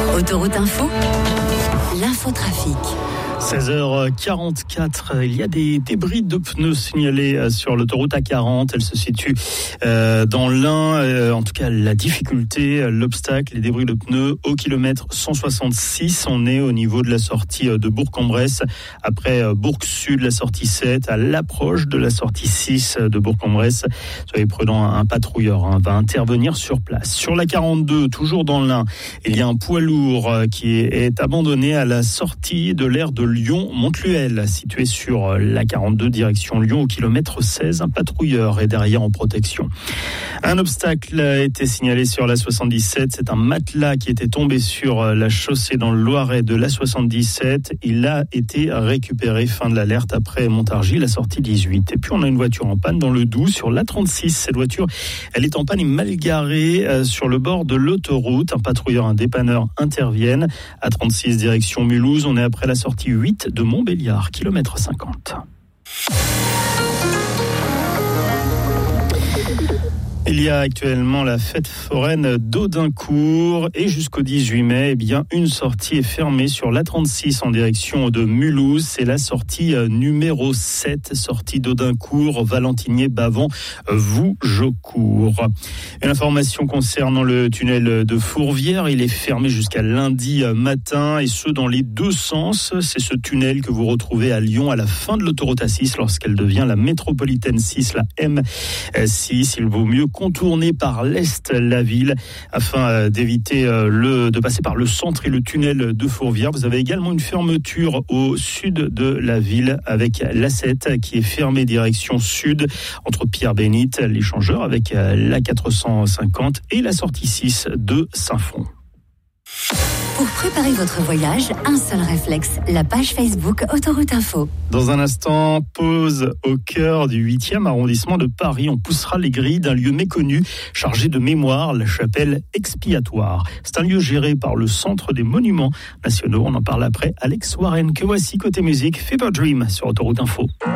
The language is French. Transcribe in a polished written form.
Autoroute Info, l'infotrafic. 16h44, il y a des débris de pneus signalés sur l'autoroute A40. Elle se situe dans l'Ain. En tout cas, la difficulté, l'obstacle, les débris de pneus au kilomètre 166. On est au niveau de la sortie de Bourg-en-Bresse. Après Bourg-Sud, la sortie 7, à l'approche de la sortie 6 de Bourg-en-Bresse. Soyez prudents, un patrouilleur va intervenir sur place. Sur la 42, toujours dans l'Ain, il y a un poids lourd qui est abandonné à la sortie de l'aire de Lyon-Montluel, situé sur la 42 direction Lyon au kilomètre 16. Un patrouilleur est derrière en protection. Un obstacle a été signalé sur la 77. C'est un matelas qui était tombé sur la chaussée dans le Loiret de la 77. Il a été récupéré. Fin de l'alerte après Montargis, la sortie 18. Et puis on a une voiture en panne dans le Doubs sur la 36. Cette voiture, elle est en panne et mal garée sur le bord de l'autoroute. Un patrouilleur, un dépanneur interviennent. À 36 direction Mulhouse, on est après la sortie 8 de Montbéliard, kilomètre 50. Il y a actuellement la fête foraine d'Audincourt et jusqu'au 18 mai, une sortie est fermée sur l'A36 en direction de Mulhouse. C'est la sortie numéro 7, sortie d'Audincourt, Valentinier-Bavant, Vougeaucourt. Une information concernant le tunnel de Fourvière, il est fermé jusqu'à lundi matin et ce dans les deux sens. C'est ce tunnel que vous retrouvez à Lyon à la fin de l'autoroute A6 lorsqu'elle devient la métropolitaine 6, la M6. Il vaut mieux contourner par l'est la ville afin d'éviter de passer par le centre et le tunnel de Fourvière. Vous avez également une fermeture au sud de la ville avec l'A7 qui est fermée direction sud entre Pierre-Bénite, l'échangeur avec la 450 et la sortie 6 de Saint-Fond. Pour préparer votre voyage, un seul réflexe, la page Facebook Autoroute Info. Dans un instant, pause au cœur du 8e arrondissement de Paris. On poussera les grilles d'un lieu méconnu, chargé de mémoire, la chapelle expiatoire. C'est un lieu géré par le Centre des Monuments Nationaux. On en parle après Alex Warren, que voici côté musique, Fever Dream sur Autoroute Info.